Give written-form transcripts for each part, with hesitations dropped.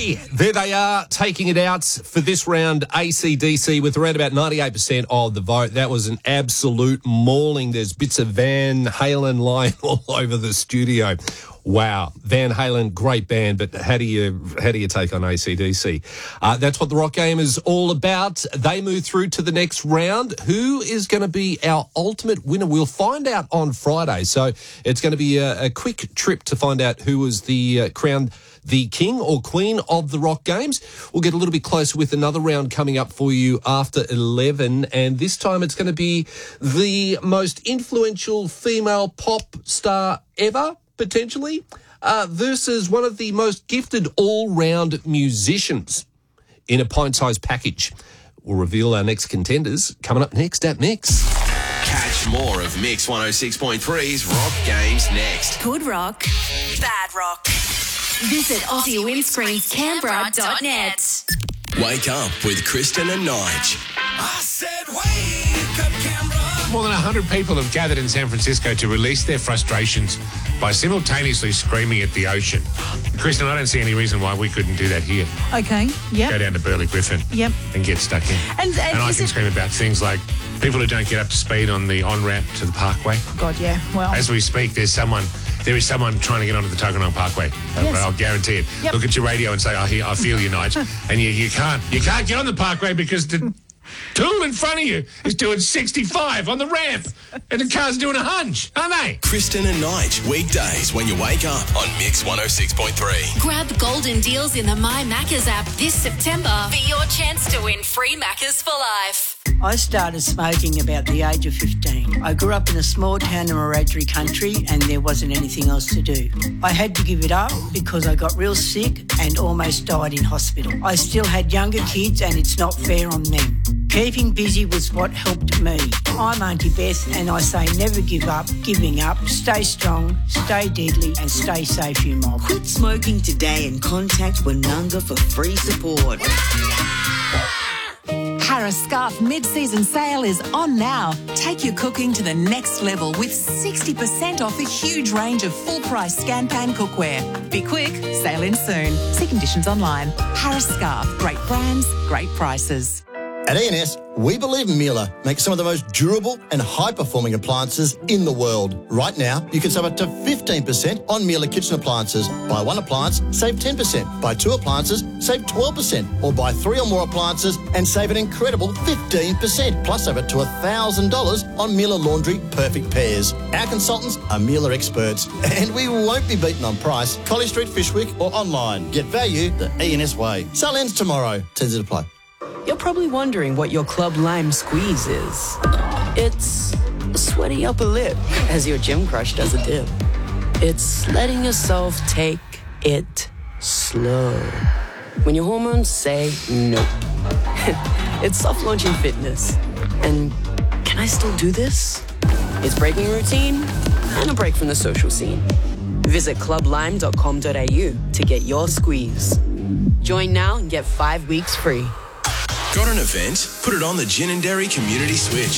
Hey, there they are, taking it out for this round, AC/DC, with around about 98% of the vote. That was an absolute mauling. There's bits of Van Halen lying all over the studio. Wow, Van Halen, great band, but how do you take on AC/DC? That's what the Rock Game is all about. They move through to the next round. Who is going to be our ultimate winner? We'll find out on Friday. So it's going to be a quick trip to find out who was the crowned the king or queen of the Rock Games. We'll get a little bit closer with another round coming up for you after 11. And this time it's going to be the most influential female pop star ever, potentially, versus one of the most gifted all-round musicians in a pint-sized package. We'll reveal our next contenders coming up next at Mix. Catch more of Mix 106.3's Rock Games next. Good rock, bad rock. Visit AussieWindscreensCanberra.net. Wake up with Kristen and Nige. I said wake up, Canberra. More than 100 people have gathered in San Francisco to release their frustrations by simultaneously screaming at the ocean. Kristen, I don't see any reason why we couldn't do that here. Okay, yeah. Go down to Burley Griffin and get stuck in. And I can scream about things like people who don't get up to speed on the on-ramp to the Parkway. God, yeah, well. As we speak, there is someone trying to get onto the Tuggeranong Parkway. Yes. I'll guarantee it. Yep. Look at your radio and say, I feel you, Nige. And you can't get on the Parkway because the tool in front of you is doing 65 on the ramp and the car's doing 100, aren't they? Kristen and Nige, weekdays when you wake up on Mix 106.3. Grab golden deals in the My Maccas app this September for your chance to win free Maccas for life. I started smoking about the age of 15. I grew up in a small town in Wiradjuri country and there wasn't anything else to do. I had to give it up because I got real sick and almost died in hospital. I still had younger kids and it's not fair on them. Keeping busy was what helped me. I'm Auntie Beth and I say never give up, giving up, stay strong, stay deadly and stay safe, you mob. Quit smoking today and contact Winunga for free support. Harris Scarf mid-season sale is on now. Take your cooking to the next level with 60% off a huge range of full-price Scanpan cookware. Be quick, sale in soon. See conditions online. Harris Scarf, great brands, great prices. At E&S, we believe Miele makes some of the most durable and high-performing appliances in the world. Right now, you can save up to 15% on Miele kitchen appliances. Buy one appliance, save 10%. Buy two appliances, save 12%. Or buy three or more appliances and save an incredible 15%. Plus over to $1,000 on Miele Laundry Perfect Pairs. Our consultants are Miele experts, and we won't be beaten on price. College Street, Fishwick, or online. Get value the E&S way. Sale ends tomorrow. Terms of play. You're probably wondering what your Club Lime squeeze is. It's a sweaty upper lip as your gym crush does a dip. It's letting yourself take it slow when your hormones say no. It's soft launching fitness. And can I still do this? It's breaking routine and a break from the social scene. Visit clublime.com.au to get your squeeze. Join now and get 5 weeks free. Got an event? Put it on the Gin and Dairy Community Switch.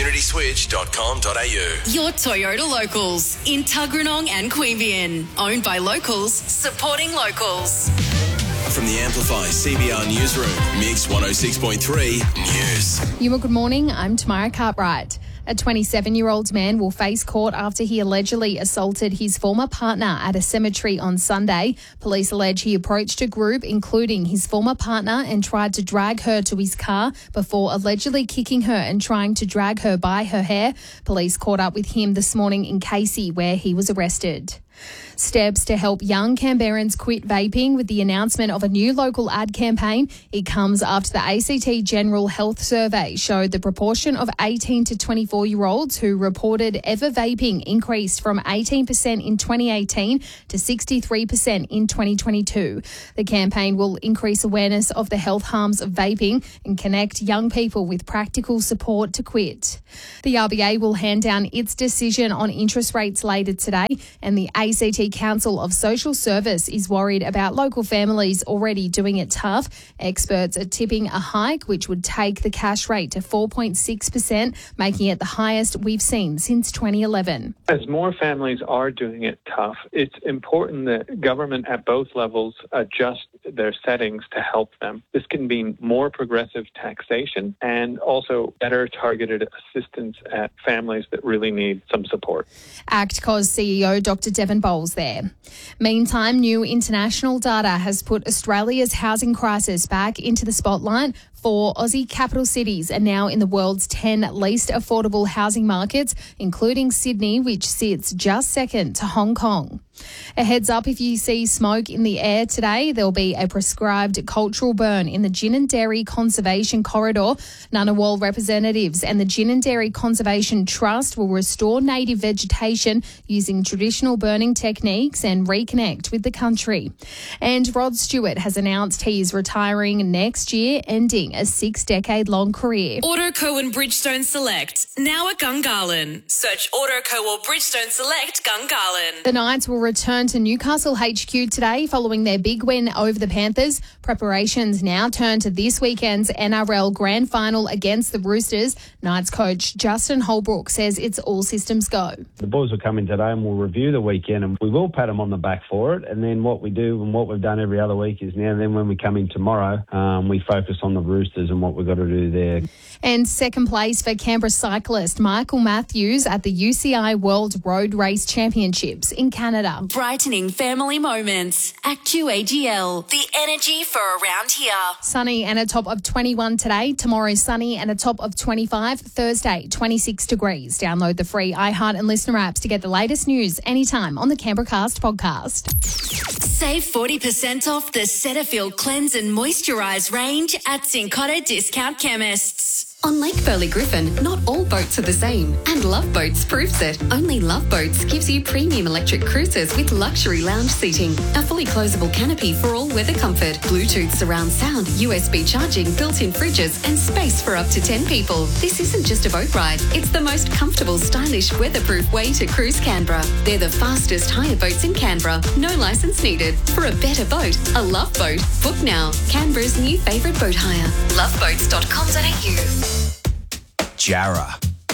communityswitch.com.au. Your Toyota Locals in Tuggeranong and Queanbeyan. Owned by locals, supporting locals. From the Amplify CBR Newsroom, Mix 106.3 News. Good morning. I'm Tamara Cartwright. A 27-year-old man will face court after he allegedly assaulted his former partner at a cemetery on Sunday. Police allege he approached a group, including his former partner, and tried to drag her to his car before allegedly kicking her and trying to drag her by her hair. Police caught up with him this morning in Casey, where he was arrested. Steps to help young Canberrans quit vaping with the announcement of a new local ad campaign. It comes after the ACT General Health Survey showed the proportion of 18 to 24-year-olds who reported ever vaping increased from 18% in 2018 to 63% in 2022. The campaign will increase awareness of the health harms of vaping and connect young people with practical support to quit. The RBA will hand down its decision on interest rates later today, and the ACT Council of Social Service is worried about local families already doing it tough. Experts are tipping a hike, which would take the cash rate to 4.6%, making it the highest we've seen since 2011. As more families are doing it tough, it's important that government at both levels adjust their settings to help them. This can mean more progressive taxation and also better targeted assistance at families that really need some support. ActCos CEO Dr. Devon Bowles there. Meantime, new international data has put Australia's housing crisis back into the spotlight. 4 Aussie capital cities are now in the world's 10 least affordable housing markets, including Sydney, which sits just second to Hong Kong. A heads up, if you see smoke in the air today, there'll be a prescribed cultural burn in the Gin and Dairy Conservation Corridor. Ngunnawal representatives and the Gin and Dairy Conservation Trust will restore native vegetation using traditional burning techniques and reconnect with the country. And Rod Stewart has announced he is retiring next year, ending a 6-decade-long career. Autoco and Bridgestone Select, now at Gungahlin. Search Autoco or Bridgestone Select Gungahlin. The Knights will return to Newcastle HQ today following their big win over the Panthers. Preparations now turn to this weekend's NRL Grand Final against the Roosters. Knights coach Justin Holbrook says it's all systems go. The boys will come in today and we'll review the weekend and we will pat them on the back for it. And then what we do and what we've done every other week is now then when we come in tomorrow, we focus on the Roosters and what we've got to do there. And second place for Canberra cyclist Michael Matthews at the UCI World Road Race Championships in Canada. Brightening family moments. AccuAGL, the energy for around here. Sunny and a top of 21 today. Tomorrow sunny and a top of 25. Thursday 26 degrees. Download the free iHeart and Listener apps to get the latest news anytime on the Canberra Cast podcast. Save 40% off the Cetaphil Cleanse and Moisturise range at Cincotta Discount Chemists. On Lake Burley Griffin, not all boats are the same, and Love Boats proves it. Only Love Boats gives you premium electric cruisers with luxury lounge seating, a fully closable canopy for all weather comfort, Bluetooth surround sound, USB charging, built-in fridges, and space for up to 10 people. This isn't just a boat ride, it's the most comfortable, stylish, weatherproof way to cruise Canberra. They're the fastest hire boats in Canberra, no licence needed. For a better boat, a Love Boat. Book now. Canberra's new favourite boat hire. loveboats.com.au. Jarrah.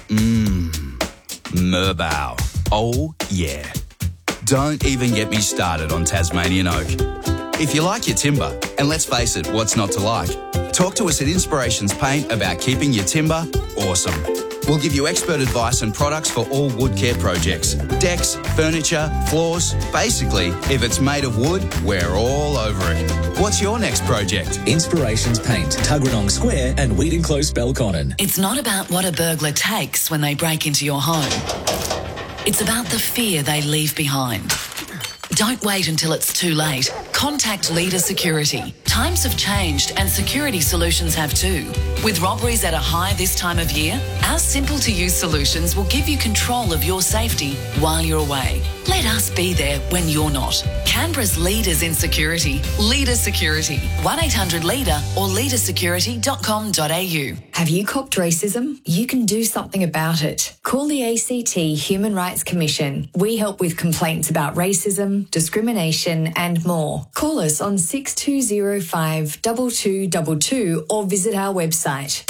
Merbau. Oh, yeah. Don't even get me started on Tasmanian oak. If you like your timber, and let's face it, what's not to like? Talk to us at Inspirations Paint about keeping your timber awesome. We'll give you expert advice and products for all wood care projects. Decks, furniture, floors. Basically, if it's made of wood, we're all over it. What's your next project? Inspirations Paint, Tuggeranong Square and Wheaton Close, Belconnen. It's not about what a burglar takes when they break into your home. It's about the fear they leave behind. Don't wait until it's too late. Contact Leader Security. Times have changed and security solutions have too. With robberies at a high this time of year, our simple-to-use solutions will give you control of your safety while you're away. Let us be there when you're not. Canberra's leaders in security. Leader Security. 1-800-LEADER or leadersecurity.com.au. Have you copped racism? You can do something about it. Call the ACT Human Rights Commission. We help with complaints about racism, discrimination and more. Call us on 6205 2222 or visit our website.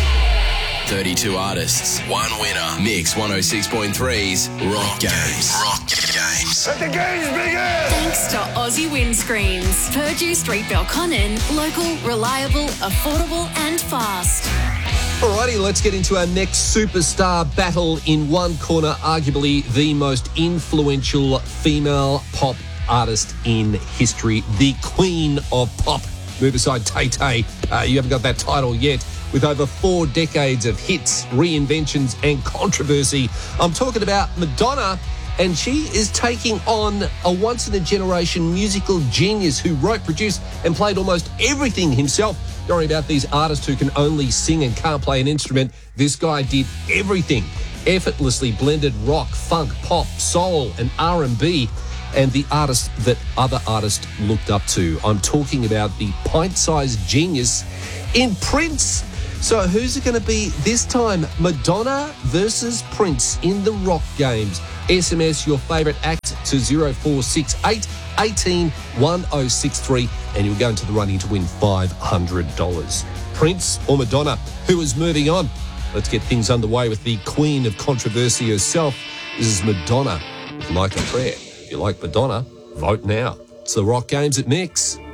32 artists, one winner. Mix 106.3's Rock Games. Rock Games. Let the games begin! Thanks to Aussie Windscreens. Purdue Street, Belconnen. Local, reliable, affordable and fast. Alrighty, let's get into our next superstar battle. In one corner, arguably the most influential female pop artist in history, the Queen of Pop. Move aside, Tay-Tay. You haven't got that title yet. With over 4 decades of hits, reinventions and controversy, I'm talking about Madonna, and she is taking on a once-in-a-generation musical genius who wrote, produced and played almost everything himself. Don't worry about these artists who can only sing and can't play an instrument. This guy did everything. Effortlessly blended rock, funk, pop, soul and R&B, and the artist that other artists looked up to. I'm talking about the pint-sized genius in Prince. So who's it going to be this time? Madonna versus Prince in the Rock Games. SMS your favourite act to 0468 18 1063 and you'll go into the running to win $500. Prince or Madonna? Who is moving on? Let's get things underway with the Queen of Controversy herself. This is Madonna with Like a Prayer. If you like Madonna, vote now. It's the Rock Games at Mix.